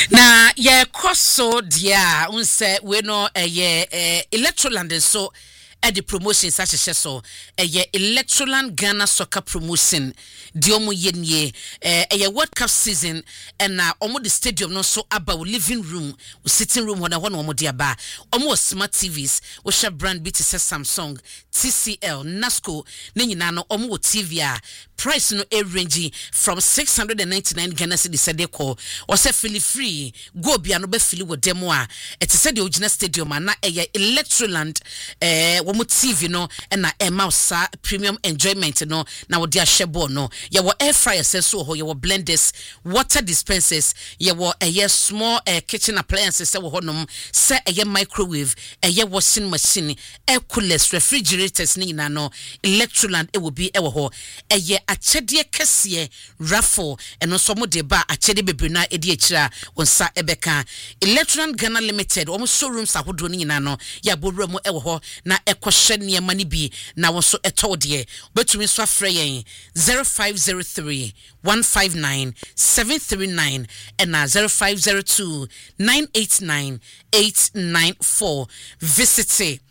Na ye koso dia unse we no Electroland so the promotion such as so Electroland Ghana soccer promotion diomu yenye World Cup season and na omo the stadium no so about living room sitting room one omo dia ba omo smart TVs we share brand BT Samsung TCL Nasco ne nyina no omo TV a price no range from 699 Ghana cedis a deco or say feel free go bia no be feel wo demo a it said the original stadium na Electroland womo TV no na mouse premium enjoyment no na wo dia shebo no ye wo air fryer so ho ye wo blenders water dispensers ye wo small kitchen appliances se wo honom se microwave washing machine air coolers refrigerators ni na no Electroland will be wo ho achede kese raffle eno so mo de ba achede bebrena edi akira onsa ebeka Electroland Ghana Limited omo showrooms ahodo ni na no ya bowura mu wo ho na ekohye ne mani bi na wo so etode betumi so afre yen 0503 159 739 and 0502 989 894 visit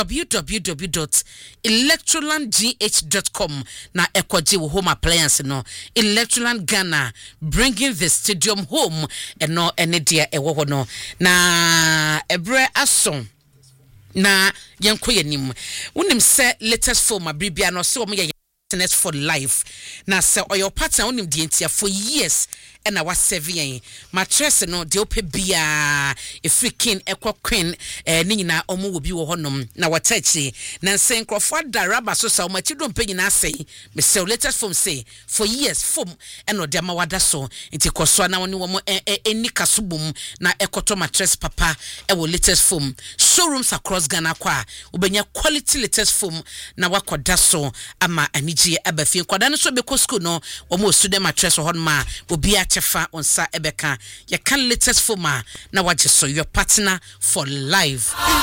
www.electrolandgh.com na ekwaji wo home appliance no Electroland Ghana bringing the stadium home eno ene dia ewo ho no na ebre ason na yenko yenim wonim se latest form abribia no se wo ye internet for life na se oyo partner wonim die ntia for years and I was 7 years. My trust no de ope bia a freaking equal queen nina omo will be honum na watachi na sen croford da raba so sa ma don't pay na say me sell latest form say for years form and no de mawada so nti koso na woni wo eni kasubum na ekoto mattress papa e wo latest form showrooms across Ghana kwa ubenya quality latest form na wakoda so ama anije abafie kwada no so be ko school no omo student mattress honma obi chefa onsa ebeka ya can latest forma na waje so your partner for life.